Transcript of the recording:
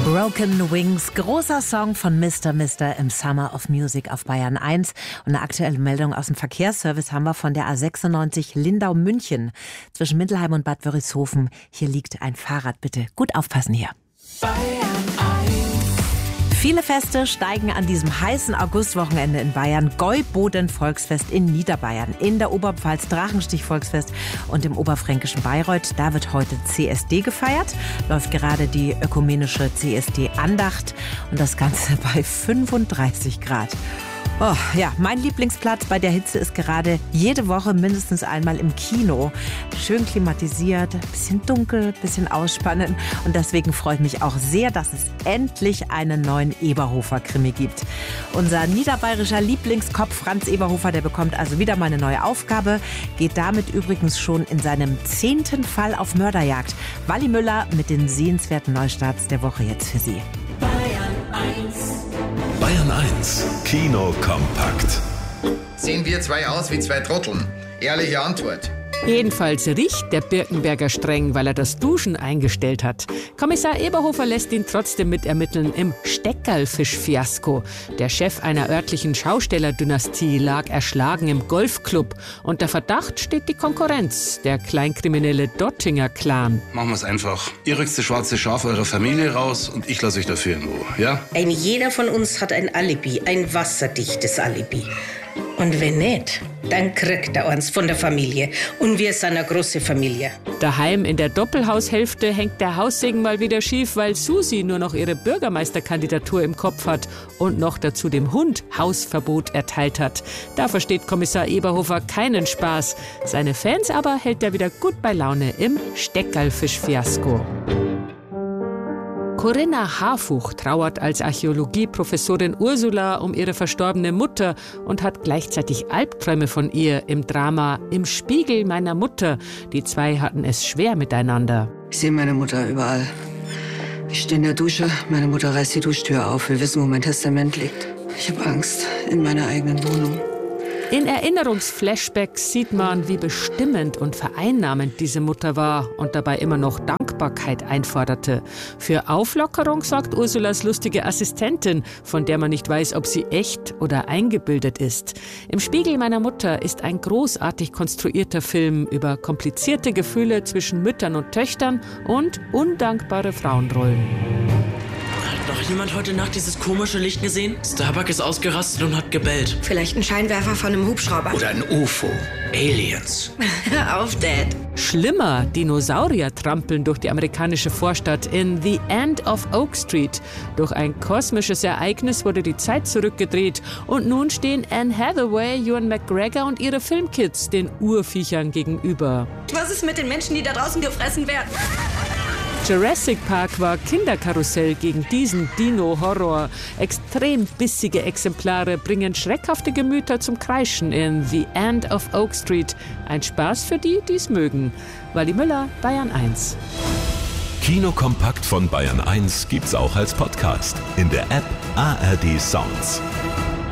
Broken Wings, großer Song von Mr. Mister im Summer of Music auf Bayern 1. Und eine aktuelle Meldung aus dem Verkehrsservice haben wir von der A96 Lindau-München zwischen Mindelheim und Bad Wörishofen. Hier liegt ein Fahrrad, bitte gut aufpassen hier. Bayern 1. Viele Feste steigen an diesem heißen Augustwochenende in Bayern. Gäuboden-Volksfest in Niederbayern, in der Oberpfalz Drachenstich-Volksfest und im oberfränkischen Bayreuth. Da wird heute CSD gefeiert. Läuft gerade die ökumenische CSD-Andacht und das Ganze bei 35 Grad. Oh, ja, mein Lieblingsplatz bei der Hitze ist gerade jede Woche mindestens einmal im Kino. Schön klimatisiert, bisschen dunkel, bisschen ausspannen. Und deswegen freue ich mich auch sehr, dass es endlich einen neuen Eberhofer-Krimi gibt. Unser niederbayerischer Lieblingskopf Franz Eberhofer, der bekommt also wieder mal eine neue Aufgabe. Geht damit übrigens schon in seinem 10. Fall auf Mörderjagd. Wally Müller mit den sehenswerten Neustarts der Woche jetzt für Sie. Bayern 1. Bayern 1, Kino kompakt. Sehen wir zwei aus wie zwei Trotteln? Ehrliche Antwort. Jedenfalls riecht der Birkenberger streng, weil er das Duschen eingestellt hat. Kommissar Eberhofer lässt ihn trotzdem mitermitteln im Steckerlfisch-Fiasko. Der Chef einer örtlichen Schaustellerdynastie lag erschlagen im Golfclub. Unter Verdacht steht die Konkurrenz, der kleinkriminelle Dottinger Clan. Machen wir es einfach. Ihr rückt das schwarze Schaf eurer Familie raus und ich lasse euch dafür in Ruhe, ja? Jeder von uns hat ein Alibi, ein wasserdichtes Alibi. Und wenn nicht, dann kriegt er uns von der Familie. Und wir sind eine große Familie. Daheim in der Doppelhaushälfte hängt der Haussegen mal wieder schief, weil Susi nur noch ihre Bürgermeisterkandidatur im Kopf hat und noch dazu dem Hund Hausverbot erteilt hat. Da versteht Kommissar Eberhofer keinen Spaß. Seine Fans aber hält er wieder gut bei Laune im Steckerlfisch-Fiasko. Corinna Harfuch trauert als Archäologieprofessorin Ursula um ihre verstorbene Mutter und hat gleichzeitig Albträume von ihr im Drama Im Spiegel meiner Mutter. Die zwei hatten es schwer miteinander. Ich sehe meine Mutter überall. Ich stehe in der Dusche, meine Mutter reißt die Duschtür auf, will wissen, wo mein Testament liegt. Ich habe Angst in meiner eigenen Wohnung. In Erinnerungsflashbacks sieht man, wie bestimmend und vereinnahmend diese Mutter war und dabei immer noch Dankbarkeit einforderte. Für Auflockerung sorgt Ursulas lustige Assistentin, von der man nicht weiß, ob sie echt oder eingebildet ist. Im Spiegel meiner Mutter ist ein großartig konstruierter Film über komplizierte Gefühle zwischen Müttern und Töchtern und undankbare Frauenrollen. Hat noch jemand heute Nacht dieses komische Licht gesehen? Starbuck ist ausgerastet und hat gebellt. Vielleicht ein Scheinwerfer von einem Hubschrauber. Oder ein UFO. Aliens. Hör auf, Dad. Schlimmer, Dinosaurier trampeln durch die amerikanische Vorstadt in The End of Oak Street. Durch ein kosmisches Ereignis wurde die Zeit zurückgedreht und nun stehen Anne Hathaway, Ewan McGregor und ihre Filmkids den Urviechern gegenüber. Was ist mit den Menschen, die da draußen gefressen werden? Jurassic Park war Kinderkarussell gegen diesen Dino-Horror. Extrem bissige Exemplare bringen schreckhafte Gemüter zum Kreischen in The End of Oak Street. Ein Spaß für die, die es mögen. Wally Müller, Bayern 1. Kino kompakt von Bayern 1 gibt's auch als Podcast in der App ARD Sounds.